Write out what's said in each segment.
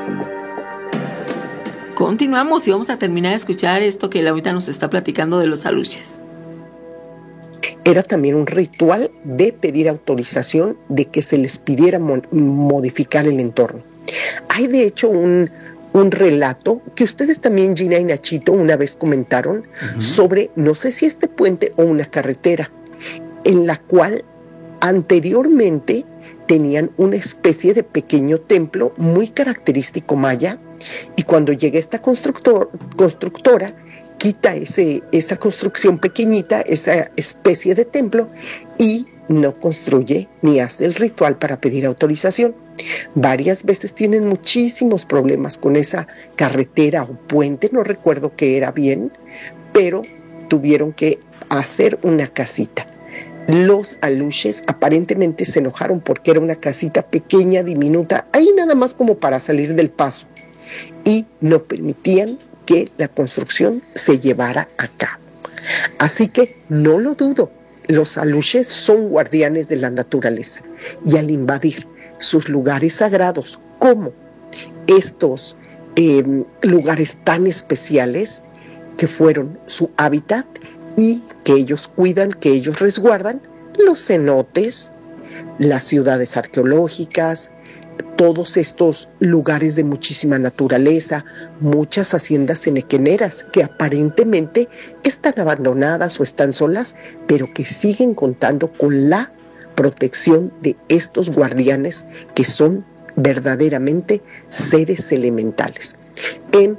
Continuamos y vamos a terminar de escuchar esto que Laurita nos está platicando de los aluches. Era también un ritual de pedir autorización de que se les pidiera modificar el entorno. Hay de hecho un relato que ustedes también, Gina y Nachito, una vez comentaron sobre, no sé si este puente o una carretera, en la cual anteriormente tenían una especie de pequeño templo muy característico maya, y cuando llega esta constructora, quita esa construcción pequeñita, esa especie de templo, y no construye ni hace el ritual para pedir autorización. Varias veces tienen muchísimos problemas con esa carretera o puente, no recuerdo qué era bien, pero tuvieron que hacer una casita. Los aluches aparentemente se enojaron porque era una casita pequeña, diminuta, ahí nada más como para salir del paso, y no permitían que la construcción se llevara a cabo. Así que no lo dudo, los aluches son guardianes de la naturaleza, y al invadir sus lugares sagrados, como estos lugares tan especiales que fueron su hábitat y que ellos cuidan, que ellos resguardan, los cenotes, las ciudades arqueológicas, todos estos lugares de muchísima naturaleza, muchas haciendas henequeneras que aparentemente están abandonadas o están solas, pero que siguen contando con la protección de estos guardianes que son verdaderamente seres elementales. En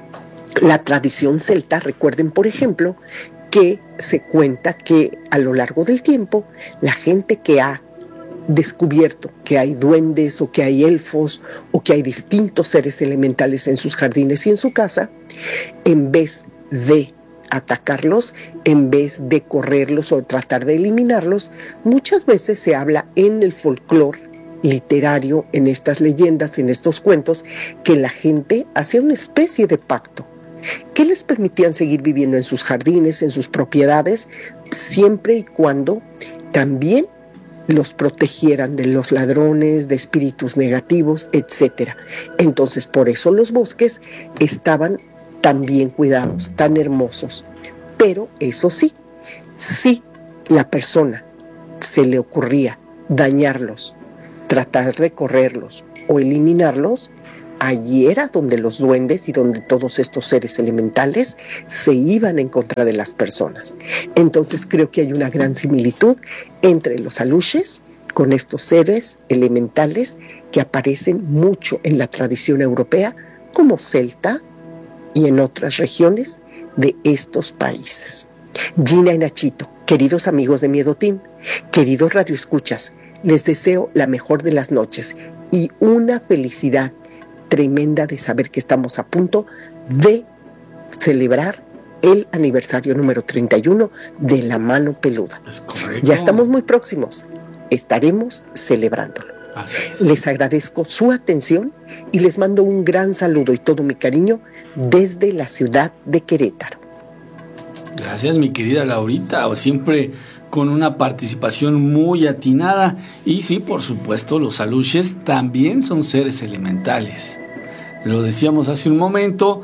la tradición celta, recuerden, por ejemplo, que se cuenta que a lo largo del tiempo la gente que ha descubierto que hay duendes o que hay elfos o que hay distintos seres elementales en sus jardines y en su casa, en vez de atacarlos, en vez de correrlos o tratar de eliminarlos, muchas veces se habla en el folclore literario, en estas leyendas, en estos cuentos, que la gente hacía una especie de pacto que les permitían seguir viviendo en sus jardines, en sus propiedades, siempre y cuando también los protegieran de los ladrones, de espíritus negativos, etc. Entonces, por eso los bosques estaban tan bien cuidados, tan hermosos. Pero eso sí, si la persona se le ocurría dañarlos, tratar de correrlos o eliminarlos, allí era donde los duendes y donde todos estos seres elementales se iban en contra de las personas. Entonces creo que hay una gran similitud entre los aluches con estos seres elementales que aparecen mucho en la tradición europea como celta y en otras regiones de estos países. Gina y Nachito, queridos amigos de Miedo Team, queridos radioescuchas, les deseo la mejor de las noches y una felicidad tremenda de saber que estamos a punto de celebrar el aniversario número 31 de La Mano Peluda. Es correcto. Ya estamos muy próximos, estaremos celebrándolo. Así es. Les agradezco su atención y les mando un gran saludo y todo mi cariño desde la ciudad de Querétaro. Gracias, mi querida Laurita, siempre con una participación muy atinada. Y sí, por supuesto, los aluches también son seres elementales. Lo decíamos hace un momento,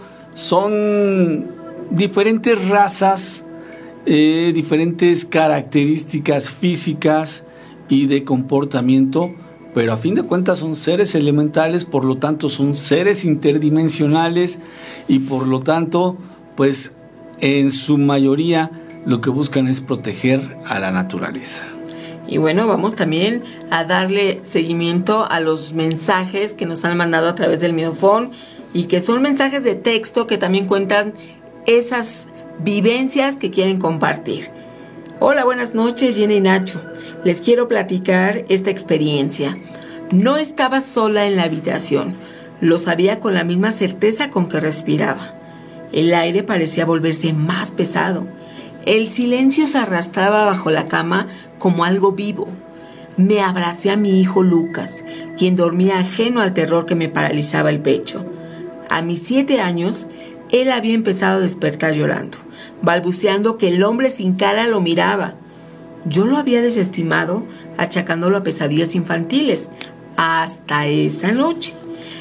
son diferentes razas, diferentes características físicas y de comportamiento, pero a fin de cuentas son seres elementales, por lo tanto son seres interdimensionales y por lo tanto, pues en su mayoría lo que buscan es proteger a la naturaleza. Y bueno, vamos también a darle seguimiento a los mensajes que nos han mandado a través del Miedofón y que son mensajes de texto que también cuentan esas vivencias que quieren compartir. Hola, buenas noches, Gina y Nacho. Les quiero platicar esta experiencia. No estaba sola en la habitación. Lo sabía con la misma certeza con que respiraba. El aire parecía volverse más pesado. El silencio se arrastraba bajo la cama como algo vivo. Me abracé a mi hijo Lucas, quien dormía ajeno al terror que me paralizaba el pecho. A mis 7 años, él había empezado a despertar llorando, balbuceando que el hombre sin cara lo miraba. Yo lo había desestimado, achacándolo a pesadillas infantiles, hasta esa noche.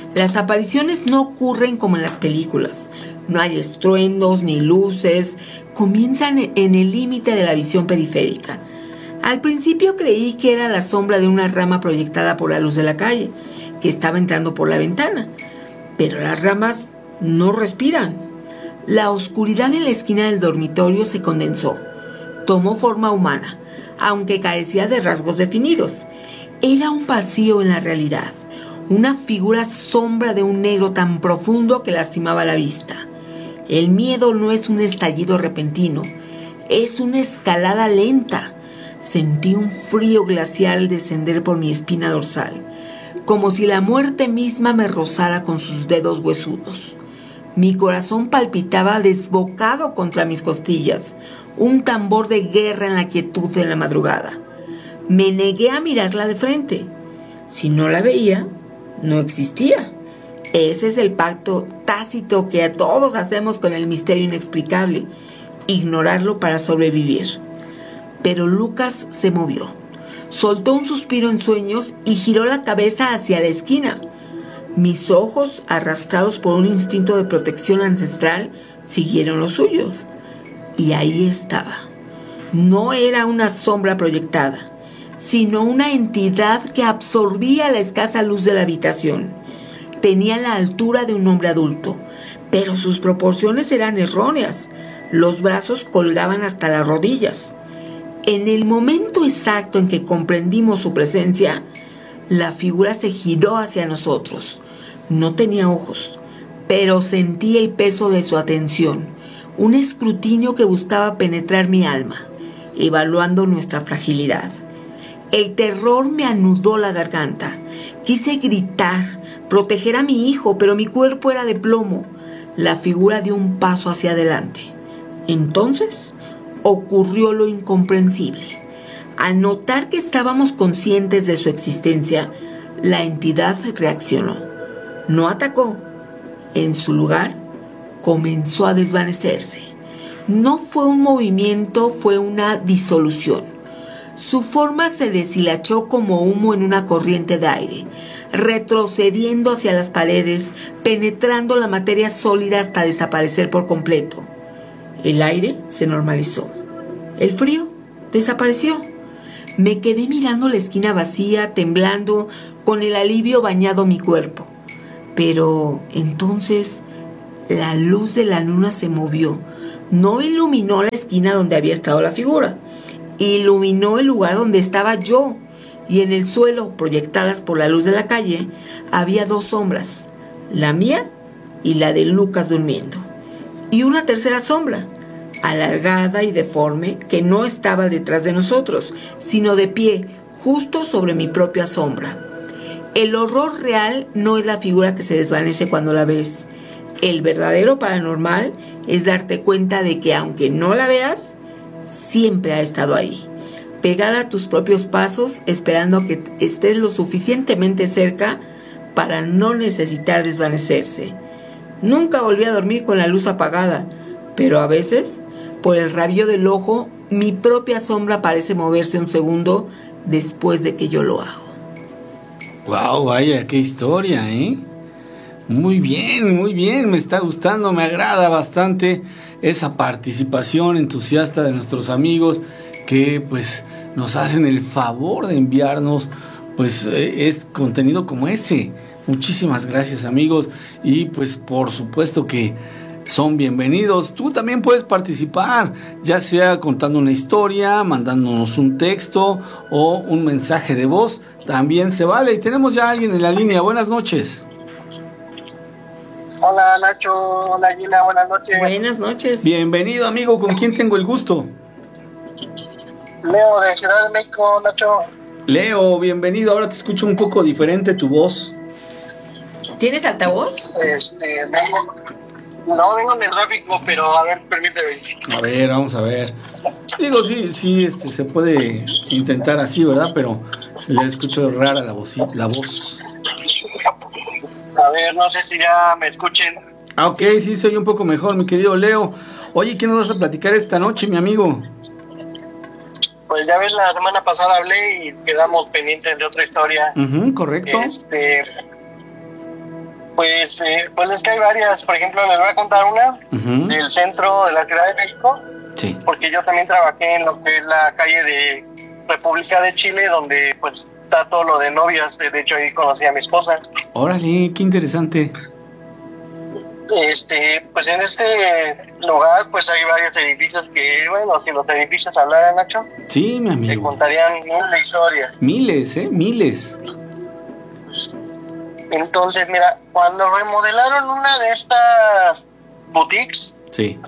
Las apariciones no ocurren como en las películas. No hay estruendos ni luces. Comienzan en el límite de la visión periférica. Al principio creí que era la sombra de una rama proyectada por la luz de la calle, que estaba entrando por la ventana. Pero las ramas no respiran. La oscuridad en la esquina del dormitorio se condensó. Tomó forma humana, aunque carecía de rasgos definidos. Era un vacío en la realidad, una figura sombra de un negro tan profundo que lastimaba la vista. El miedo no es un estallido repentino, es una escalada lenta. Sentí un frío glacial descender por mi espina dorsal, como si la muerte misma me rozara con sus dedos huesudos. Mi corazón palpitaba desbocado contra mis costillas, un tambor de guerra en la quietud de la madrugada. Me negué a mirarla de frente. Si no la veía, no existía. Ese es el pacto tácito que a todos hacemos con el misterio inexplicable, ignorarlo para sobrevivir. Pero Lucas se movió, soltó un suspiro en sueños y giró la cabeza hacia la esquina. Mis ojos, arrastrados por un instinto de protección ancestral, siguieron los suyos. Y ahí estaba. No era una sombra proyectada, sino una entidad que absorbía la escasa luz de la habitación. Tenía la altura de un hombre adulto, pero sus proporciones eran erróneas. Los brazos colgaban hasta las rodillas. En el momento exacto en que comprendimos su presencia, la figura se giró hacia nosotros. No tenía ojos, pero sentí el peso de su atención, un escrutinio que buscaba penetrar mi alma, evaluando nuestra fragilidad. El terror me anudó la garganta. Quise gritar, proteger a mi hijo, pero mi cuerpo era de plomo. La figura dio un paso hacia adelante. Entonces ocurrió lo incomprensible. Al notar que estábamos conscientes de su existencia, la entidad reaccionó. No atacó. En su lugar, comenzó a desvanecerse. No fue un movimiento, fue una disolución. Su forma se deshilachó como humo en una corriente de aire, retrocediendo hacia las paredes, penetrando la materia sólida hasta desaparecer por completo. El aire se normalizó. El frío desapareció. Me quedé mirando la esquina vacía, temblando, con el alivio bañado mi cuerpo. Pero entonces la luz de la luna se movió. No iluminó la esquina donde había estado la figura. Iluminó el lugar donde estaba yo. Y en el suelo, proyectadas por la luz de la calle, había dos sombras, la mía y la de Lucas durmiendo. Y una tercera sombra, alargada y deforme, que no estaba detrás de nosotros, sino de pie, justo sobre mi propia sombra. El horror real no es la figura que se desvanece cuando la ves. El verdadero paranormal es darte cuenta de que aunque no la veas, siempre ha estado ahí, pegada a tus propios pasos, esperando que estés lo suficientemente cerca para no necesitar desvanecerse. Nunca volví a dormir con la luz apagada, pero a veces, por el rabillo del ojo, mi propia sombra parece moverse un segundo después de que yo lo hago. Wow, vaya, qué historia, ¿eh? Muy bien, me está gustando, me agrada bastante esa participación entusiasta de nuestros amigos que pues nos hacen el favor de enviarnos pues es contenido como ese. Muchísimas gracias, amigos, y pues por supuesto que son bienvenidos. Tú también puedes participar, ya sea contando una historia, mandándonos un texto o un mensaje de voz, también se vale. Y tenemos ya a alguien en la línea. Buenas noches. Hola Nacho, hola Gina, buenas noches. Buenas noches. Bienvenido, amigo, ¿con quién tengo el gusto? Leo de Ciudad de México, Nacho. Leo, bienvenido, ahora te escucho un poco diferente tu voz. ¿Tienes altavoz? Vengo en el tráfico, pero a ver, permíteme. A ver, vamos a ver. Digo, sí, se puede intentar así, ¿verdad? Pero se le escucho rara la voz. A ver, no sé si ya me escuchen. Ok, sí, soy un poco mejor, mi querido Leo. Oye, ¿qué nos vas a platicar esta noche, mi amigo? Pues ya ves, la semana pasada hablé y quedamos pendientes de otra historia. Correcto. Pues es que hay varias. Por ejemplo, les voy a contar una del centro de la Ciudad de México. Sí. Porque yo también trabajé en lo que es la calle de República de Chile, donde pues está todo lo de novias. De hecho, ahí conocí a mi esposa. Órale, qué interesante. Pues en este lugar pues hay varios edificios que, bueno, si los edificios hablaran, Nacho, Sí, mi te amigo. contarían una historia. Miles. Entonces, mira, cuando remodelaron una de estas boutiques, Sí.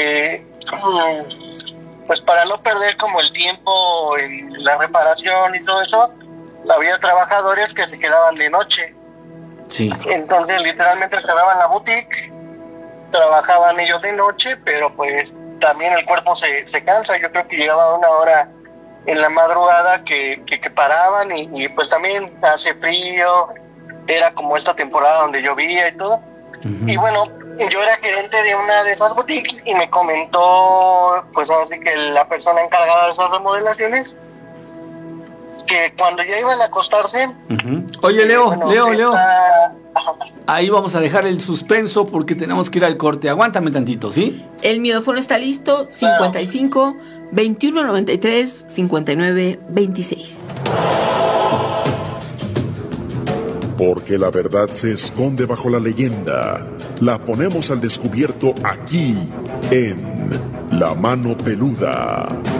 pues para no perder como el tiempo en la reparación y todo eso, había trabajadores que se quedaban de noche. Sí. Entonces literalmente cerraban la boutique, trabajaban ellos de noche, pero pues también el cuerpo se cansa. Yo creo que llegaba una hora en la madrugada que paraban y pues también hace frío, era como esta temporada donde llovía y todo. Y bueno, yo era gerente de una de esas boutiques y me comentó, pues así que la persona encargada de esas remodelaciones, que cuando ya iban a acostarse... Oye, Leo, bueno, Leo. Ajá. Ahí vamos a dejar el suspenso porque tenemos que ir al corte. Aguántame tantito, ¿sí? El miedofono está listo, 55 21 93 59 26. Porque la verdad se esconde bajo la leyenda. La ponemos al descubierto aquí, en La Mano Peluda.